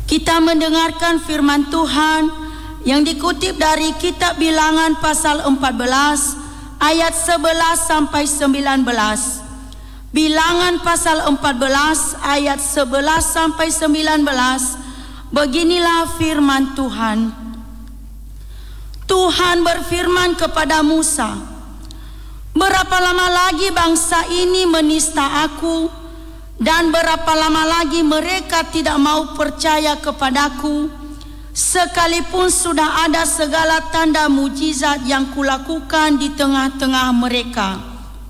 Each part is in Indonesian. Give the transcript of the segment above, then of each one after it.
Kita mendengarkan firman Tuhan yang dikutip dari kitab Bilangan pasal 14 ayat 11 sampai 19. Bilangan pasal 14 ayat 11 sampai 19. Beginilah firman Tuhan. Tuhan berfirman kepada Musa, "Berapa lama lagi bangsa ini menista aku? Dan berapa lama lagi mereka tidak mau percaya kepadaku, sekalipun sudah ada segala tanda mujizat yang kulakukan di tengah-tengah mereka?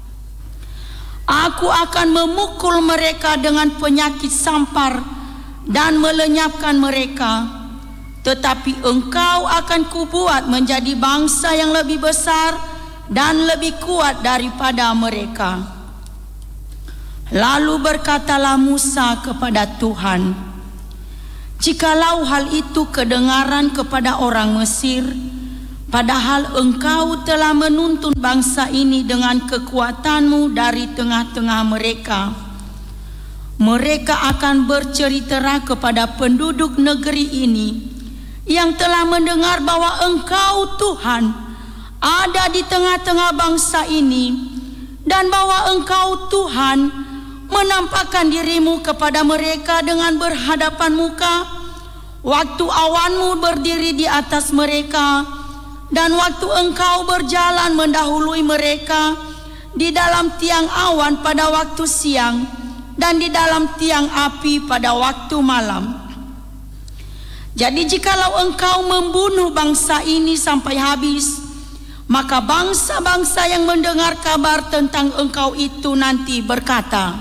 Aku akan memukul mereka dengan penyakit sampar dan melenyapkan mereka. Tetapi engkau akan kubuat menjadi bangsa yang lebih besar dan lebih kuat daripada mereka." Lalu berkatalah Musa kepada Tuhan, "Jikalau hal itu kedengaran kepada orang Mesir, padahal engkau telah menuntun bangsa ini dengan kekuatanmu dari tengah-tengah mereka, mereka akan bercerita kepada penduduk negeri ini yang telah mendengar bahwa engkau Tuhan ada di tengah-tengah bangsa ini, dan bahwa engkau Tuhan menampakkan dirimu kepada mereka dengan berhadapan muka, waktu awanmu berdiri di atas mereka, dan waktu engkau berjalan mendahului mereka di dalam tiang awan pada waktu siang dan di dalam tiang api pada waktu malam. Jadi jikalau engkau membunuh bangsa ini sampai habis, maka bangsa-bangsa yang mendengar kabar tentang engkau itu nanti berkata,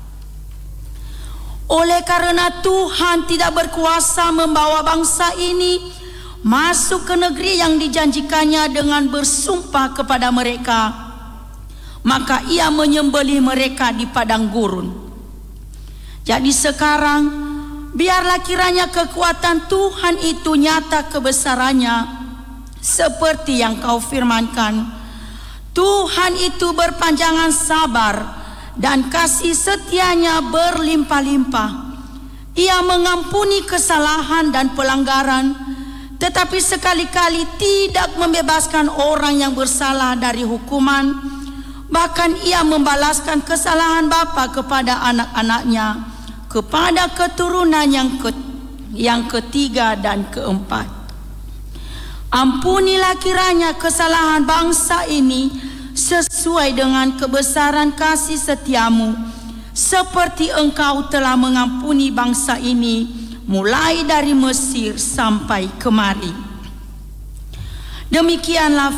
'Oleh karena Tuhan tidak berkuasa membawa bangsa ini masuk ke negeri yang dijanjikannya dengan bersumpah kepada mereka, maka ia menyembelih mereka di padang gurun.' Jadi sekarang biarlah kiranya kekuatan Tuhan itu nyata kebesarannya seperti yang kau firmankan. Tuhan itu berpanjangan sabar dan kasih setianya berlimpah-limpah. Ia mengampuni kesalahan dan pelanggaran, tetapi sekali-kali tidak membebaskan orang yang bersalah dari hukuman. Bahkan ia membalaskan kesalahan bapa kepada anak-anaknya, kepada keturunan yang ketiga dan keempat. Ampunilah kiranya kesalahan bangsa ini sesuai dengan kebesaran kasih setiamu, seperti engkau telah mengampuni bangsa ini mulai dari Mesir sampai kemari." Demikianlah